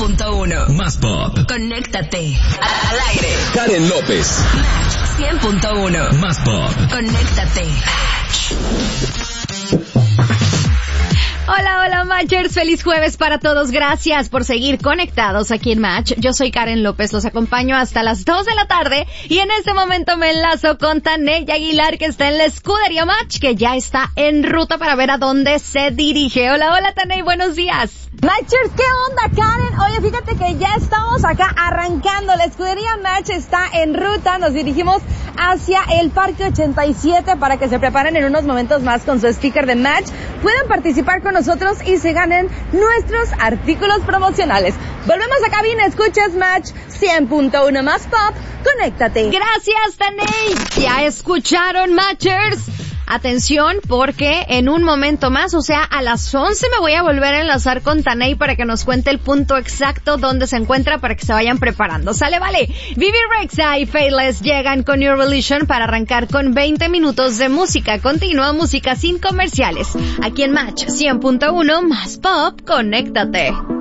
100.1. Más pop. Conéctate. Al aire. Karen López. Match 100.1. Más pop. Conéctate. Hola, hola Matchers, feliz jueves para todos, gracias por seguir conectados aquí en Match. Yo soy Karen López, los acompaño hasta las 2 de la tarde y en este momento me enlazo con Taney Aguilar, que está en la escudería Match, que ya está en ruta para ver a dónde se dirige. Hola, hola Taney, buenos días. Matchers, ¿qué onda, Karen? Oye, fíjate que ya estamos acá arrancando. La escudería Match está en ruta. Nos dirigimos hacia el Parque 87 para que se preparen en unos momentos más con su sticker de Match. Puedan participar con nosotros y se ganen nuestros artículos promocionales. Volvemos a cabina, escuchas Match 100.1 Más Pop. Conéctate. Gracias, Taney. Ya escucharon, Matchers. Atención, porque en un momento más, o sea, a las 11 me voy a volver a enlazar con Taney para que nos cuente el punto exacto donde se encuentra para que se vayan preparando. ¿Sale? Vale. Vivi Rexha y Faithless llegan con New Religion para arrancar con 20 minutos de música continua, música sin comerciales. Aquí en Match 100.1 Más Pop, conéctate.